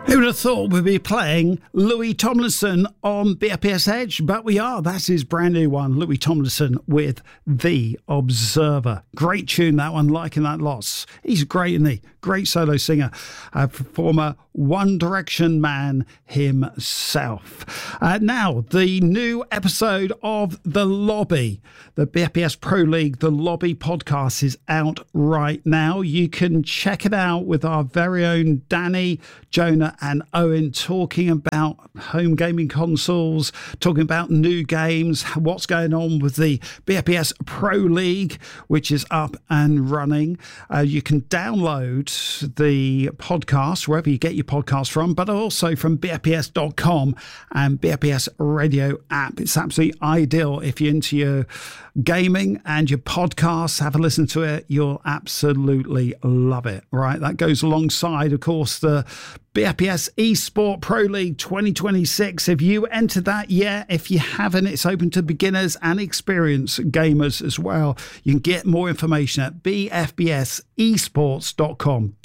Who would have thought we'd be playing Louis Tomlinson on BFPS Edge? But we are. That's his brand new one, Louis Tomlinson with The Observer. Great tune, that one. Liking that lots. He's great, isn't he? Great solo singer. Former One Direction man himself. Now, the new episode of The Lobby, the BFPS Pro League, The Lobby podcast is out right now. You can check it out with our very own Danny, Jonah and Owen talking about home gaming consoles, talking about new games, what's going on with the BFPS Pro League, which is up and running. You can download the podcast wherever you get your podcast from, but also from BFPS.com and BFPS radio app. It's absolutely ideal if you're into your gaming and your podcasts. Have a listen to it. You'll absolutely love it, right? That goes alongside, of course, the BFPS eSport Pro League 2026. If you entered that yet, if you haven't, it's open to beginners and experienced gamers as well. You can get more information at bfbsesports.com,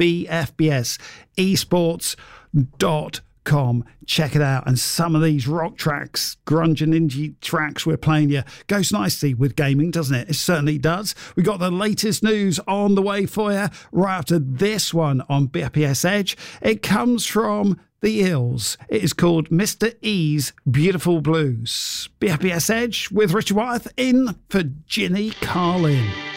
bfbsesports.com. Check it out. And some of these rock tracks, grunge and indie tracks we're playing you goes nicely with gaming, doesn't it? It certainly does. We got the latest news on the way for you right after this one on BFPS Edge. It comes from The Ills. It is called Mr. E's Beautiful Blues. BFPS Edge with Richard Wyeth in for Ginny Carlin.